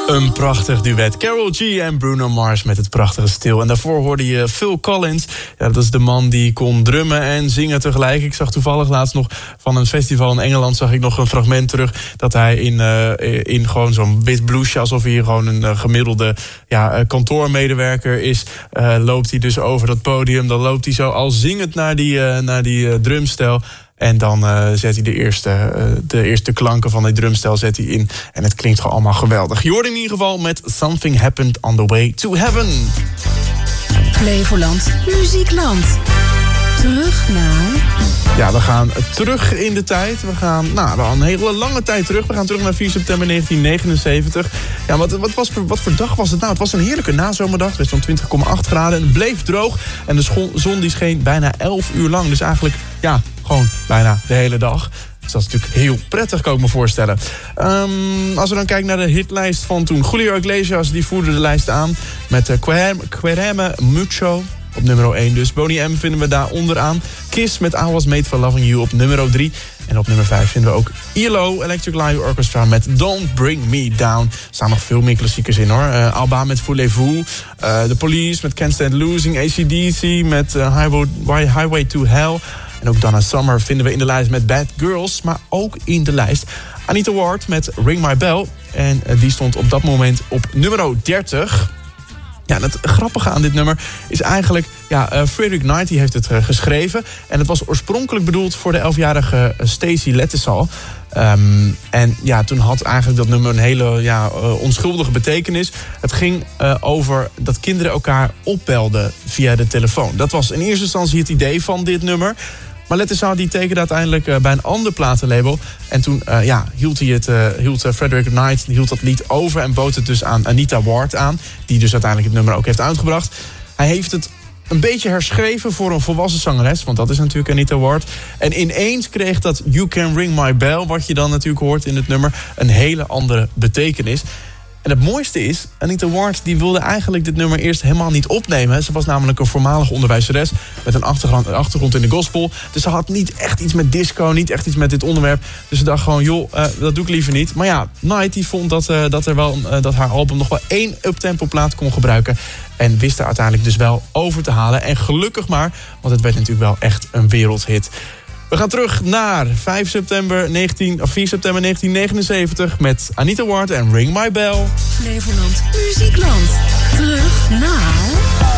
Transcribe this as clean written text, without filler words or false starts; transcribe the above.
Een prachtig duet. Karol G en Bruno Mars met het prachtige Still. En daarvoor hoorde je Phil Collins. Ja, dat is de man die kon drummen en zingen tegelijk. Ik zag toevallig laatst nog van een festival in Engeland... zag ik nog een fragment terug dat hij in gewoon zo'n wit blouseje... alsof hij gewoon een gemiddelde kantoormedewerker is... loopt hij dus over dat podium. Dan loopt hij zo al zingend naar die drumstel... En dan zet hij de eerste klanken van die drumstel zet hij in. En het klinkt gewoon allemaal geweldig. Je hoort in ieder geval met Something Happened on the Way to Heaven. Flevoland, Muziekland. Terug naar... Ja, we gaan terug in de tijd. We gaan een hele lange tijd terug. We gaan terug naar 4 september 1979. Ja, wat voor dag was het nou? Het was een heerlijke nazomerdag. Het was zo'n 20,8 graden en het bleef droog. En de zon die scheen bijna 11 uur lang. Dus eigenlijk, gewoon bijna de hele dag. Dus dat is natuurlijk heel prettig, kan ik me voorstellen. Als we dan kijken naar de hitlijst van toen. Julio Iglesias, die voerde de lijst aan met Quereme Mucho. Op nummer 1 dus. Boney M vinden we daar onderaan. Kiss met I Was Made For Loving You op nummer 3. En op nummer 5 vinden we ook ELO, Electric Light Orchestra met Don't Bring Me Down. Er staan nog veel meer klassiekers in hoor. Alba met Voulez-Vous. The Police met Can't Stand Losing. AC/DC met Highway to Hell. En ook Donna Summer vinden we in de lijst met Bad Girls. Maar ook in de lijst Anita Ward met Ring My Bell. En die stond op dat moment op nummer 30... Ja, en het grappige aan dit nummer is eigenlijk... Frederick Knight die heeft het geschreven. En het was oorspronkelijk bedoeld voor de 11-jarige Stacey Lettesal. En toen had eigenlijk dat nummer een hele onschuldige betekenis. Het ging over dat kinderen elkaar opbelden via de telefoon. Dat was in eerste instantie het idee van dit nummer... Maar Lettesal die tekende uiteindelijk bij een ander platenlabel. En toen hield Frederick Knight dat lied over... en bood het dus aan Anita Ward aan... die dus uiteindelijk het nummer ook heeft uitgebracht. Hij heeft het een beetje herschreven voor een volwassen zangeres... want dat is natuurlijk Anita Ward. En ineens kreeg dat You Can Ring My Bell... wat je dan natuurlijk hoort in het nummer... een hele andere betekenis... En het mooiste is, Anita Ward die wilde eigenlijk dit nummer eerst helemaal niet opnemen. Ze was namelijk een voormalige onderwijzeres met een achtergrond in de gospel. Dus ze had niet echt iets met disco, niet echt iets met dit onderwerp. Dus ze dacht gewoon, dat doe ik liever niet. Maar ja, Knight die vond dat haar album nog wel 1 uptempo plaat kon gebruiken. En wist er uiteindelijk dus wel over te halen. En gelukkig maar, want het werd natuurlijk wel echt een wereldhit. We gaan terug naar 4 september 1979 met Anita Ward en Ring My Bell. Flevoland Muziekland. Terug naar...